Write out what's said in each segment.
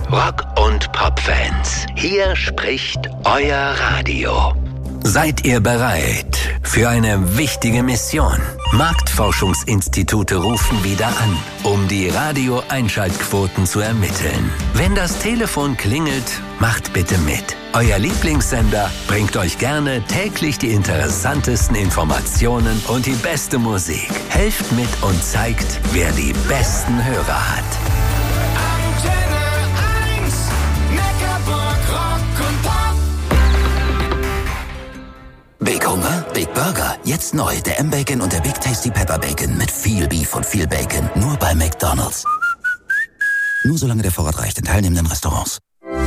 Rock- und Pop-Fans, hier spricht euer Radio. Seid ihr bereit für eine wichtige Mission? Marktforschungsinstitute rufen wieder an, um die Radio-Einschaltquoten zu ermitteln. Wenn das Telefon klingelt, macht bitte mit. Euer Lieblingssender bringt euch gerne täglich die interessantesten Informationen und die beste Musik. Helft mit und zeigt, wer die besten Hörer hat. Big Hunger, Big Burger. Jetzt neu, der M-Bacon und der Big Tasty Pepper Bacon mit viel Beef und viel Bacon. Nur bei McDonald's. Nur solange der Vorrat reicht in teilnehmenden Restaurants.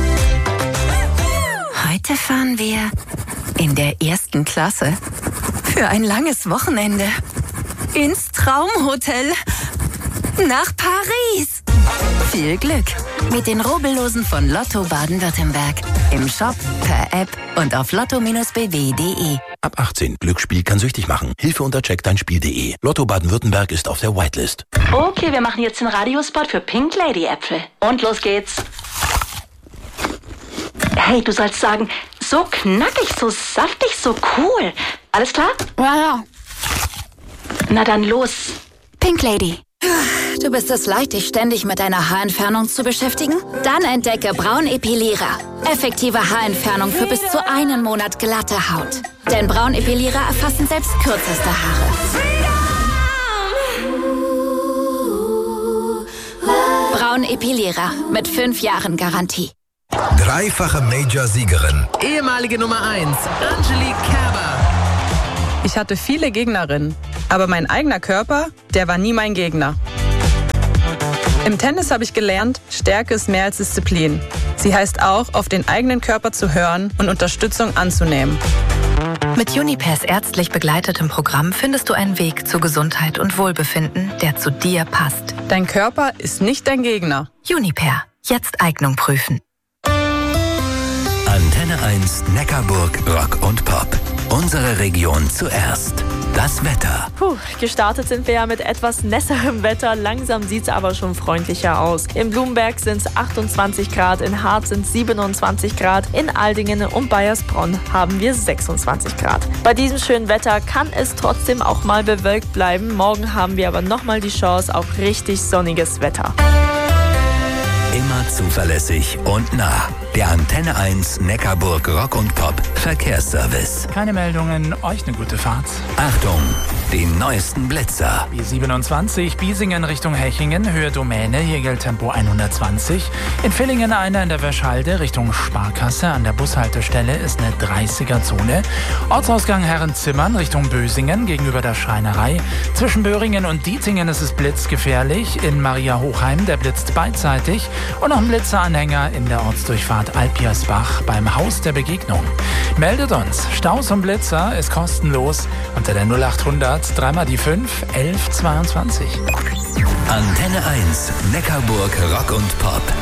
Heute fahren wir in der ersten Klasse für ein langes Wochenende ins Traumhotel nach Paris. Viel Glück mit den Rubbellosen von Lotto Baden-Württemberg. Im Shop, per App und auf lotto-bw.de. Ab 18. Glücksspiel kann süchtig machen. Hilfe unter checkdeinspiel.de. Lotto Baden-Württemberg ist auf der Whitelist. Okay, wir machen jetzt den Radiospot für Pink Lady Äpfel. Und los geht's. Hey, du sollst sagen, so knackig, so saftig, so cool. Alles klar? Ja. Na dann los. Pink Lady. Du bist es leid, dich ständig mit deiner Haarentfernung zu beschäftigen? Dann entdecke Braun Epilierer. Effektive Haarentfernung für bis zu 1 Monat glatte Haut. Denn Braun Epilierer erfassen selbst kürzeste Haare. Braun Epilierer mit 5 Jahren Garantie. Dreifache Major-Siegerin. Ehemalige Nummer 1, Angelique Kerber. Ich hatte viele Gegnerinnen, aber mein eigener Körper, der war nie mein Gegner. Im Tennis habe ich gelernt, Stärke ist mehr als Disziplin. Sie heißt auch, auf den eigenen Körper zu hören und Unterstützung anzunehmen. Mit Junipers ärztlich begleitetem Programm findest du einen Weg zu Gesundheit und Wohlbefinden, der zu dir passt. Dein Körper ist nicht dein Gegner. Juniper, jetzt Eignung prüfen. Antenne 1 Neckarburg Rock und Pop. Unsere Region zuerst. Das Wetter. Gestartet sind wir ja mit etwas nässerem Wetter. Langsam sieht es aber schon freundlicher aus. In Blumenberg sind es 28 Grad, in Harz sind es 27 Grad, in Aldingen und Baiersbronn haben wir 26 Grad. Bei diesem schönen Wetter kann es trotzdem auch mal bewölkt bleiben. Morgen haben wir aber nochmal die Chance auf richtig sonniges Wetter. Immer zuverlässig und nah. Der Antenne 1 Neckarburg Rock und Pop Verkehrsservice. Keine Meldungen, euch eine gute Fahrt. Achtung, die neuesten Blitzer. B27 Biesingen Richtung Hechingen, Höhe Domäne, hier gilt Tempo 120. In Villingen einer in der Wöschhalde Richtung Sparkasse. An der Bushaltestelle ist eine 30er-Zone. Ortsausgang Herrenzimmern Richtung Bösingen gegenüber der Schreinerei. Zwischen Böhringen und Dietingen ist es blitzgefährlich. In Maria Hochheim, der blitzt beidseitig. Und noch ein Blitzeranhänger in der Ortsdurchfahrt Alpiersbach beim Haus der Begegnung. Meldet uns. Staus und Blitzer ist kostenlos unter der 0800 3 die 5 11 22. Antenne 1 Neckarburg Rock und Pop.